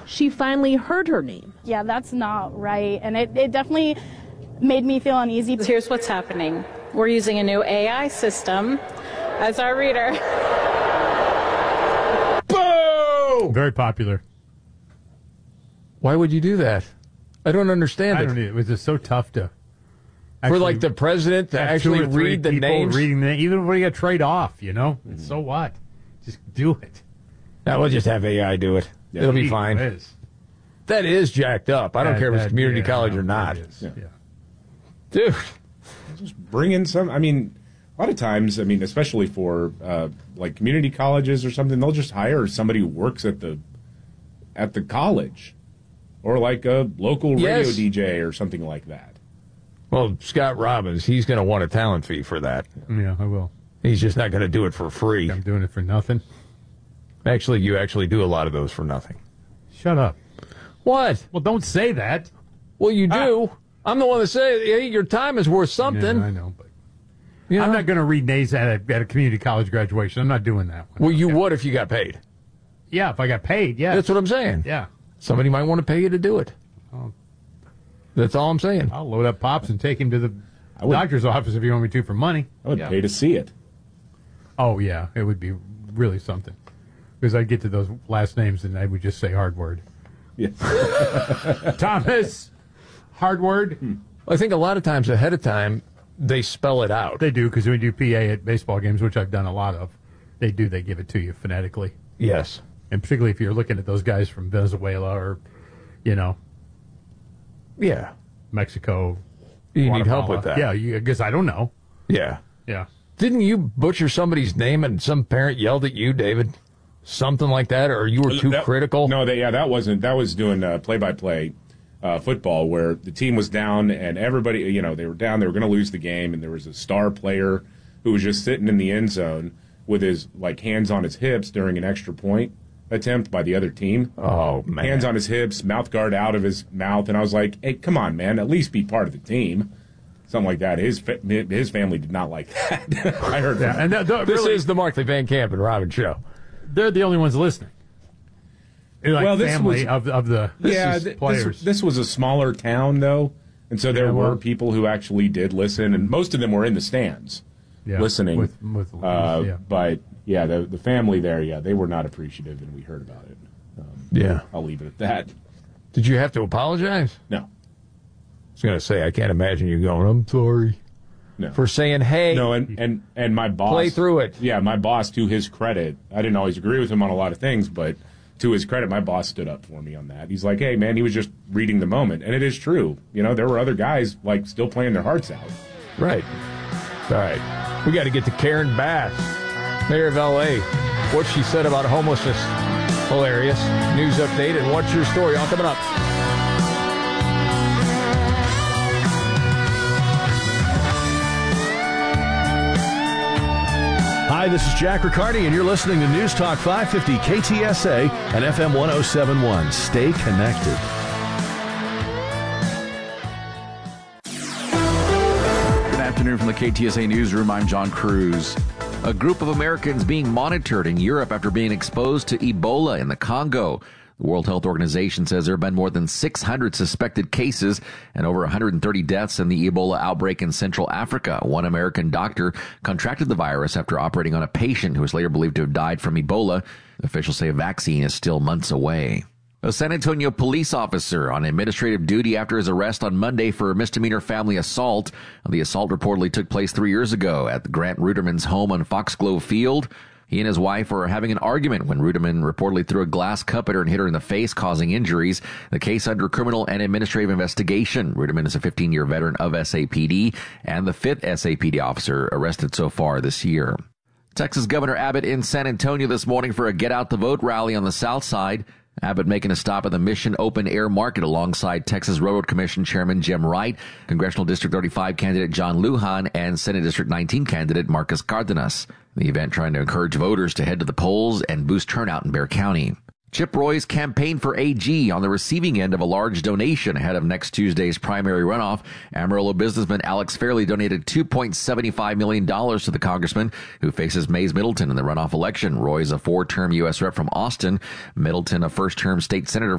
she finally heard her name. Yeah, that's not right. And it definitely made me feel uneasy. Here's what's happening. We're using a new AI system as our reader. Boom! Very popular. Why would you do that? I don't understand I it. don't either. It was just so tough to... For like the president to actually read the names? Even when you got trade off, you know? So what? Just do it. Now we'll just have AI do it. Yeah, It'll be fine. It is. That is jacked up. I don't care if it's community college or not. Dude. Just bring in some, I mean, a lot of times, I mean, especially for like community colleges or something, they'll just hire somebody who works at the college or like a local radio DJ or something like that. Well, Scott Robbins, he's going to want a talent fee for that. Yeah, I will. He's just not going to do it for free. I'm doing it for nothing. Actually, you actually do a lot of those for nothing. Shut up. What? Well, don't say that. Well, you do. I'm the one that says, hey, your time is worth something. Yeah, I know, but I'm not going to read nays at a community college graduation. I'm not doing that one. Well, you would if you got paid. Yeah, if I got paid, yeah. That's what I'm saying. Yeah. Somebody might want to pay you to do it. Oh. That's all I'm saying. I'll load up Pops and take him to the doctor's office if you want me to for money. I would pay to see it. Oh, yeah. It would be really something. Because I'd get to those last names and I would just say hard word. Yes. Thomas, hard word. I think a lot of times ahead of time, they spell it out. They do, because when we do PA at baseball games, which I've done a lot of, they give it to you phonetically. Yes. And particularly if you're looking at those guys from Venezuela or, yeah, Mexico. You need help with that. Yeah, I guess I don't know. Yeah. Yeah. Didn't you butcher somebody's name and some parent yelled at you, David? Something like that, or you were too critical? No, that was doing play-by-play football where the team was down and everybody, they were down, they were going to lose the game, and there was a star player who was just sitting in the end zone with his hands on his hips during an extra point attempt by the other team. Oh, man. Hands on his hips, mouth guard out of his mouth, and I was like, hey, come on, man, at least be part of the team. Something like that. His family did not like that. I heard that. And this is the Markley Van Camp and Robin show. They're the only ones listening. This family of the players. This was a smaller town, though, and so there were people who actually did listen, and most of them were in the stands listening. But, the family there, they were not appreciative, and we heard about it. I'll leave it at that. Did you have to apologize? No. I was going to say, I can't imagine you going, I'm sorry. No. For saying, hey. No, and my boss. Play through it. Yeah, my boss, to his credit, I didn't always agree with him on a lot of things, but to his credit, my boss stood up for me on that. He's like, hey, man, he was just reading the moment. And it is true. There were other guys, still playing their hearts out. Right. All right. We got to get to Karen Bass, mayor of L.A. What she said about homelessness. Hilarious. News update and what's your story? All coming up. Hi, this is Jack Riccardi, and you're listening to News Talk 550 KTSA and FM 1071. Stay connected. Good afternoon from the KTSA Newsroom. I'm John Cruz. A group of Americans being monitored in Europe after being exposed to Ebola in the Congo. The World Health Organization says there have been more than 600 suspected cases and over 130 deaths in the Ebola outbreak in Central Africa. One American doctor contracted the virus after operating on a patient who was later believed to have died from Ebola. Officials say a vaccine is still months away. A San Antonio police officer on administrative duty after his arrest on Monday for a misdemeanor family assault. The assault reportedly took place 3 years ago at Grant Ruderman's home on Foxglove Field. He and his wife were having an argument when Ruderman reportedly threw a glass cup at her and hit her in the face, causing injuries. The case under criminal and administrative investigation. Ruderman is a 15-year veteran of SAPD and the 5th SAPD officer arrested so far this year. Texas Governor Abbott in San Antonio this morning for a Get Out the Vote rally on the south side. Abbott making a stop at the Mission Open Air Market alongside Texas Railroad Commission Chairman Jim Wright, Congressional District 35 candidate John Lujan, and Senate District 19 candidate Marcus Cardenas. The event trying to encourage voters to head to the polls and boost turnout in Bexar County. Chip Roy's campaign for AG on the receiving end of a large donation ahead of next Tuesday's primary runoff. Amarillo businessman Alex Fairley donated $2.75 million to the congressman who faces Mays Middleton in the runoff election. Roy is a 4-term U.S. rep from Austin. Middleton, a first-term state senator